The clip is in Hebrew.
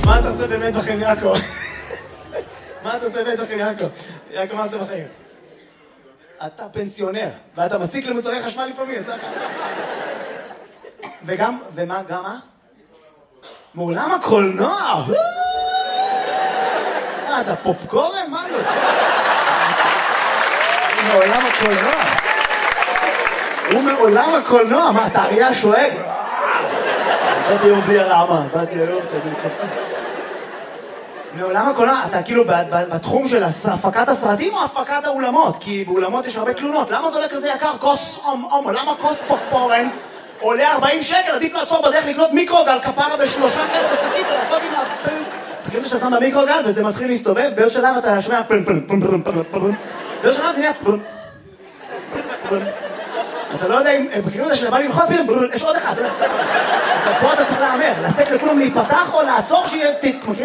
מה אתה עושה באמת בחיים, יעקב? מה אתה עושה באמת בחיים, יעקב? יעקב, מה עושה בחיים? אתה פנסיונר, ואתה מציק למוצרי חשמל לפעמים, יצא לך. וגם, ומה, גם מה? מעולם הקולנוע! אתה פופקורן? מה לא? מעולם הקולנוע. הוא מעולם הקולנוע, מה, אתה אריה השואג? באתי היום בלי הרעמה, באתי היום כזה מתחצוץ. מעולם הקולנוע, אתה כאילו בתחום של הפקת הסרטים או הפקת האולמות? כי באולמות יש הרבה תלונות. למה זה עולה כזה יקר? כוס למה כוס פופקורן עולה 40 שקל? עדיף לעצור בדרך לקנות מיקרוגל כפרה בשלושה כאלה בשקית ולעשות עם הפלפ. תקראו שאתה שם במיקרוגל וזה מתחיל להסתובב, באיזה שלב אתה שומע פלפ פלפ פלפ פלפ פלפ. באיזה שלב זה נהיה פלפ פלפ. אתה לא יודע אם בקריאות הזה שבא ללחוץ פלפ, יש עוד אחד. פה אתה צריך להאמר, לתת לכולם להיפתח או לעצור שיהיה...